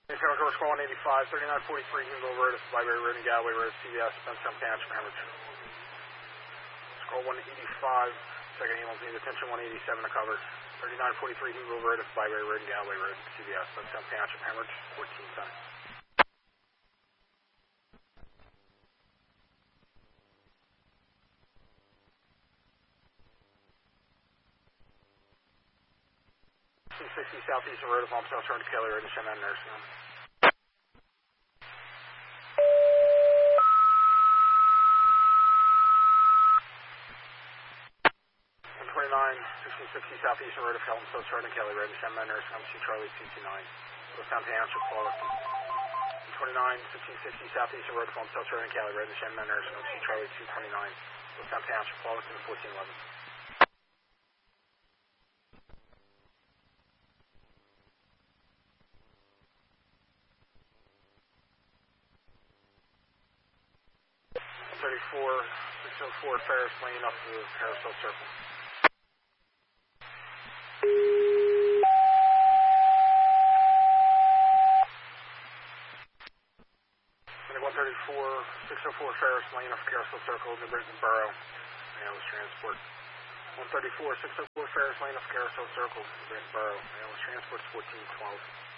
Coast Squall 185, 3943, Hugo Road, Library Road, and Galway Road, CVS, Benson Township, Hemorrhage. Squall 185, second ambulance needs attention, 187 to cover. 3943, Hugo Road, Library Road, and Galway Road, CVS, Benson Township, Hemorrhage, 1410. Southeastern Road of Palm South Road to Kelly Road to Shannon Nursing Home. 129, 1660 Southeastern Road of Pelham South Road to Kelly Road to Shannon Nursing Home, C Charlie 229. Westtown Township, Florissant. 129, 1660 Southeastern Road of Palm South Road to Kelly Road to Shannon Nursing Home, C Charlie 229. Westtown Township, Florissant 1411. 604 Ferris Lane up to Harrisville Circle. 604 Ferris Lane up Harrisville Circle, New Britain Borough. Ambulance transport. 134, 604 Ferris Lane up Harrisville Circle, New Britain Borough. Ambulance transport 1412.